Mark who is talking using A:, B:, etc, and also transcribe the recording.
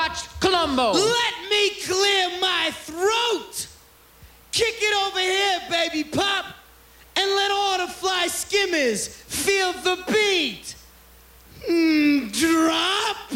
A: watch Columbo.
B: Let me clear my throat. Kick it over here, baby pop, and let all the fly skimmers feel the beat. Drop.